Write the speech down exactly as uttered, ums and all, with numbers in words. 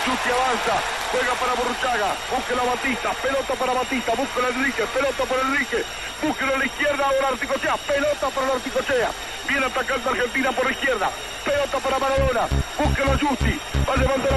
Justi avanza, juega para Burruchaga, búsquelo a Batista, pelota para Batista, búsquelo a Enrique, pelota para Enrique, búsquelo a la izquierda, ahora Articochea, pelota para Articochea, viene atacando Argentina por la izquierda, pelota para Maradona, búsquelo a Justi, va a levantar